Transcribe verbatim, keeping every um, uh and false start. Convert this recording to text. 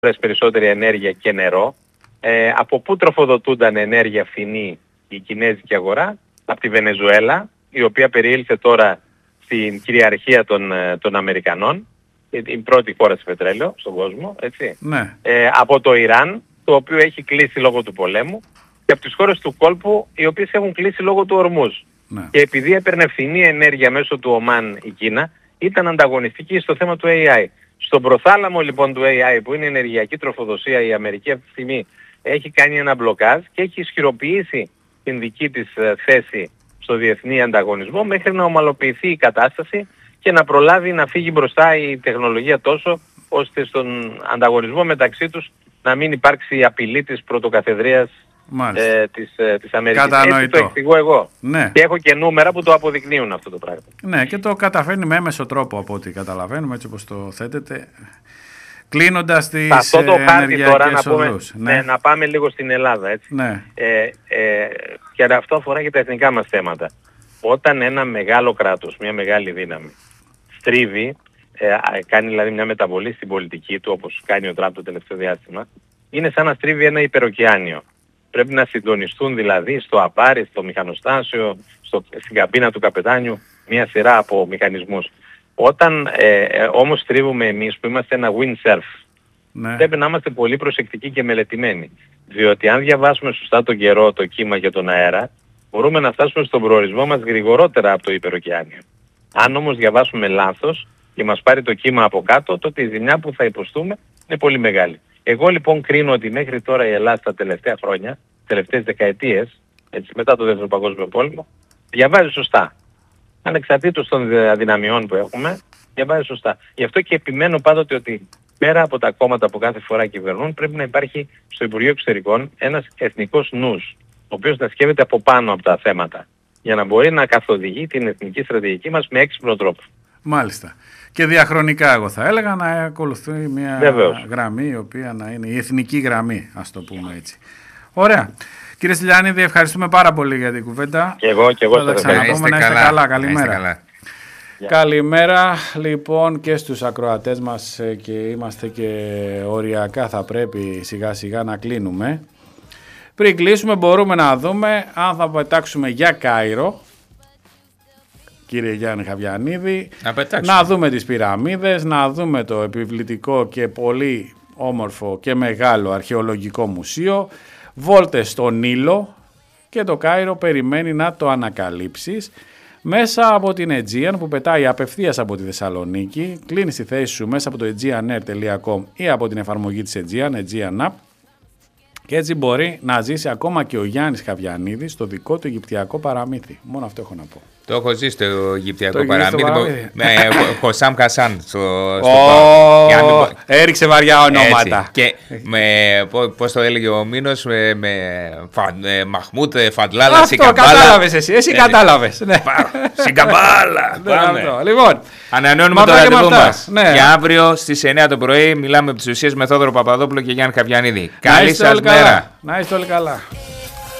περισσότερη ενέργεια και νερό. Ε, από πού τροφοδοτούνταν ενέργεια φθηνή η κινέζικη αγορά? Από τη Βενεζουέλα, η οποία περιήλθε τώρα στην κυριαρχία των, των Αμερικανών, η πρώτη χώρα σε πετρέλαιο στον κόσμο, έτσι. Ναι. Ε, από το Ιράν, το οποίο έχει κλείσει λόγω του πολέμου, και από τις χώρες του κόλπου, οι οποίες έχουν κλείσει λόγω του Ορμούζ. Ναι. Και επειδή έπαιρνε φθηνή ενέργεια μέσω του Ομάν η Κίνα, ήταν ανταγωνιστική στο θέμα του έι άι. Στον προθάλαμο λοιπόν του έι άι, που είναι η ενεργειακή τροφοδοσία, η Αμερική αυτή τη στιγμή έχει κάνει ένα μπλοκάζ και έχει ισχυροποιήσει την δική της θέση στο διεθνή ανταγωνισμό μέχρι να ομαλοποιηθεί η κατάσταση και να προλάβει να φύγει μπροστά η τεχνολογία τόσο ώστε στον ανταγωνισμό μεταξύ τους να μην υπάρξει απειλή της πρωτοκαθεδρίας ε, της, ε, της Αμερικής. Κατανοητό. Έτσι το εξηγώ εγώ. Ναι. Και έχω και νούμερα που το αποδεικνύουν αυτό το πράγμα. Ναι, και το καταφέρνει με έμεσο τρόπο από ό,τι καταλαβαίνουμε, έτσι όπως το θέτετε. Κλείνοντας τις αυτό το χάρτη τώρα να, πούμε, οδούς. Ναι. Ναι, να πάμε λίγο στην Ελλάδα. Έτσι. Ναι. Ε, ε, και αυτό αφορά και τα εθνικά μας θέματα. Όταν ένα μεγάλο κράτος, μια μεγάλη δύναμη, στρίβει, ε, κάνει δηλαδή μια μεταβολή στην πολιτική του, όπως κάνει ο Τραμπ το τελευταίο διάστημα, είναι σαν να στρίβει ένα υπεροκεάνιο. Πρέπει να συντονιστούν δηλαδή στο απάρι, στο μηχανοστάσιο, στο, στην καμπίνα του καπετάνιου, μια σειρά από μηχανισμούς. Όταν ε, ε, όμως στρίβουμε εμείς που είμαστε ένα windsurf, ναι, πρέπει να είμαστε πολύ προσεκτικοί και μελετημένοι. Διότι αν διαβάσουμε σωστά τον καιρό, το κύμα και τον αέρα, μπορούμε να φτάσουμε στον προορισμό μας γρηγορότερα από το υπεροκεάνιο. Αν όμως διαβάσουμε λάθος και μας πάρει το κύμα από κάτω, τότε η ζημιά που θα υποστούμε είναι πολύ μεγάλη. Εγώ λοιπόν κρίνω ότι μέχρι τώρα η Ελλάδα τα τελευταία χρόνια, τελευταίες δεκαετίες, έτσι, μετά το Δεύτερο Παγκόσμιο Πόλεμο, διαβάζει σωστά. Ανεξαρτήτως των αδυναμιών που έχουμε, διαβάζει σωστά. Γι' αυτό και επιμένω πάντοτε ότι πέρα από τα κόμματα που κάθε φορά κυβερνούν, πρέπει να υπάρχει στο Υπουργείο Εξωτερικών ένας εθνικός νους, ο οποίος να σκέφτεται από πάνω από τα θέματα, για να μπορεί να καθοδηγεί την εθνική στρατηγική μας με έξυπνο τρόπο. Μάλιστα. Και διαχρονικά εγώ θα έλεγα να ακολουθεί μια Βεβαίως. γραμμή η οποία να είναι η εθνική γραμμή, ας το πούμε έτσι. Ωραία. Κύριε Στυλιανίδη, ευχαριστούμε πάρα πολύ για την κουβέντα. Και εγώ και εγώ θα τα ξαναπούμε. Να είστε καλά. Καλημέρα. Καλά. Καλημέρα λοιπόν και στους ακροατές μας, και είμαστε και οριακά, θα πρέπει σιγά σιγά να κλείνουμε. Πριν κλείσουμε μπορούμε να δούμε αν θα πετάξουμε για Κάιρο, κύριε Γιάννη Χαβιανίδη, να, να δούμε τις πυραμίδες, να δούμε το επιβλητικό και πολύ όμορφο και μεγάλο αρχαιολογικό μουσείο, βόλτες στον Νείλο, και το Κάιρο περιμένει να το ανακαλύψεις μέσα από την Aegean που πετάει απευθείας από τη Θεσσαλονίκη. Κλείνεις τη θέση σου μέσα από το aegean air τελεία com ή από την εφαρμογή της Aegean, Aegean App, και έτσι μπορεί να ζήσει ακόμα και ο Γιάννης Χαβιανίδης στο δικό του Αιγυπτιακό παραμύθι. Μόνο αυτό έχω να πω. Το έχω ζήσει το Αιγυπτιακό το παραμύθι με Χωσάμ Χασάν στο, στο oh, έριξε βαριά ονόματα. Έτσι. Και με, πώς το έλεγε ο Μίνος, με, με φα, ε, Μαχμούτ Φαντλάλα, αυτό Σικαμπάλα. Κατάλαβες εσύ, εσύ Έτσι. κατάλαβες. Ναι. Σικαμπάλα. Λοιπόν, ανανεώνουμε το ραντεβού μας. Ναι. Και αύριο στις εννιά το πρωί μιλάμε επί της ουσίας με Θόδωρο Παπαδόπουλο και Γιάννη Χαβιανίδη. Καλή σας μέρα. Να είστε όλοι καλά.